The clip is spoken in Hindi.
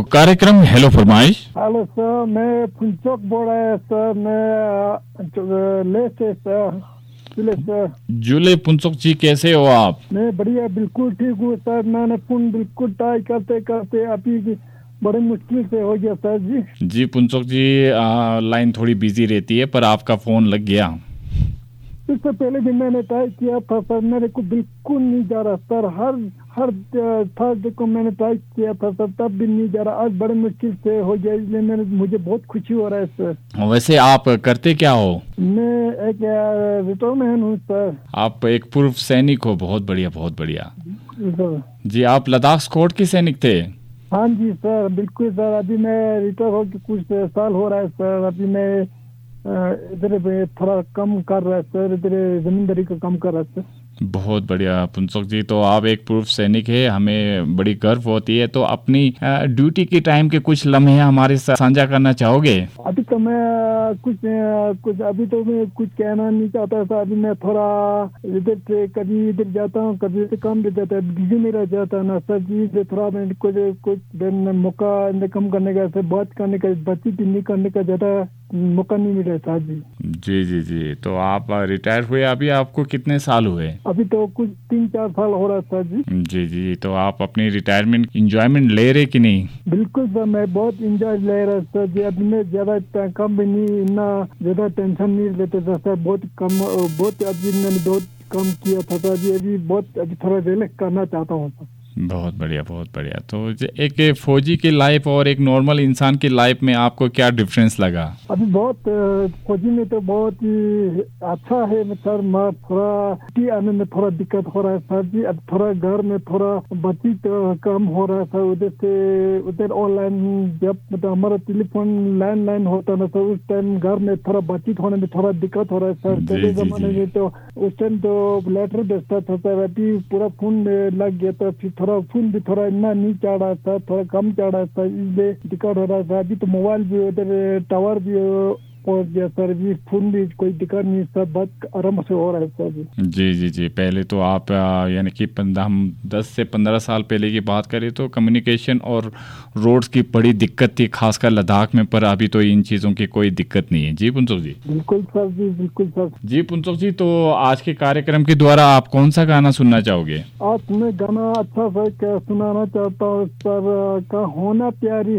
कार्यक्रम हेलो फरमाइश। हेलो सर, मैं पुंचक बोल रहा है सर। मैं ले से सर जुले सर। जुले पुंचक जी, कैसे हो आप? मैं बढ़िया, बिल्कुल ठीक हूँ सर। मैंने फोन बिल्कुल ट्राई करते करते अभी बड़े मुश्किल से हो गया सर जी। जी पुंचक जी, लाइन थोड़ी बिजी रहती है पर आपका फोन लग गया। इससे पहले भी मैंने ट्राई किया था सर, मेरे को बिल्कुल नहीं जा रहा सर। हर थर्सडे को मैंने ट्राई किया था सर, तब भी नहीं जा रहा। आज बड़े मुश्किल से हो गया, इसलिए मुझे बहुत खुशी हो रहा है सर। वैसे आप करते क्या हो? मैं एक रिटायरमेंट हूँ सर। आप एक पूर्व सैनिक हो, बहुत बढ़िया बहुत बढ़िया। सर जी, आप लद्दाख स्क्वाड के सैनिक थे? हाँ जी सर, बिल्कुल सर। अभी मैं रिटायर होकर कुछ साल हो रहा है सर। अभी मैं इधर पे थोड़ा कम कर रहा है सर, इधर जमींदारी का काम कर रहा है सर। बहुत बढ़िया पुंचक जी, तो आप एक पूर्व सैनिक है, हमें बड़ी गर्व होती है। तो अपनी ड्यूटी के टाइम के कुछ लम्हे हमारे साथ साझा करना चाहोगे? अभी तो मैं कुछ अभी तो मैं कुछ कहना नहीं चाहता था। अभी मैं थोड़ा इधर से कभी इधर जाता हूँ, कभी इधर काम भी जाता है, बिजी नहीं रह जाता ना सर जी। थोड़ा मैं कुछ मौका कम करने का, बात करने का, बातचीत नहीं करने का ज्यादा मौका नहीं मिला सर जी। जी जी जी, तो आप रिटायर हुए अभी, आपको कितने साल हुए? अभी तो कुछ 3-4 साल हो रहा है सर जी। जी जी, तो आप अपनी रिटायरमेंट इंजॉयमेंट ले रहे कि नहीं? बिल्कुल सर, मैं बहुत इंजॉय ले रहा सर जी। अभी मैं ज्यादा कम भी नहीं, इतना ज्यादा टेंशन नहीं लेते था सर। बहुत कम, बहुत अभी मैंने बहुत कम किया था सर जी। अभी थोड़ा रिलैक्स करना चाहता हूँ सर। बहुत बढ़िया बहुत बढ़िया। तो एक फौजी की लाइफ और एक नॉर्मल इंसान की लाइफ में आपको क्या डिफरेंस लगा? अभी बहुत फौजी में तो बहुत ही अच्छा है सर। मैं थोड़ा आने में थोड़ा दिक्कत हो रहा है सर जी। अब थोड़ा घर में थोड़ा बातचीत कम हो रहा है सर। उधर ऑनलाइन जब मतलब हमारा टेलीफोन लैंडलाइन होता ना सर, उस टाइम घर में थोड़ा बातचीत होने में थोड़ा दिक्कत हो रहा है सर। पहले जमाने में तो उस टाइम तो लेटर भेजता था सर, अभी पूरा फोन में लग गया था। फिर थोड़ा फोन भी थोड़ा इतना नहीं चढ़ रहा था, थोड़ा कम चढ़ रहा था, इसलिए दिक्कत हो रहा था। अभी तो मोबाइल भी उधर टावर भी पहुंच गया सर जी। फोन भी कोई दिक्कत नहीं, सब बहुत आराम से हो रहा है सर जी। जी जी जी, पहले तो आप यानी कि हम 10 से 15 साल पहले की बात करें तो कम्युनिकेशन और रोड्स की बड़ी दिक्कत थी, खासकर लद्दाख में। पर अभी तो इन चीज़ों की कोई दिक्कत नहीं है। जी पुंचक जी। बिल्कुल सर जी, बिल्कुल सर। जी पुंचक जी, तो आज के कार्यक्रम के द्वारा आप कौन सा गाना सुनना चाहोगे? आज मैं गाना अच्छा सा क्या सुनाना चाहता हूँ सर, का होना प्यारी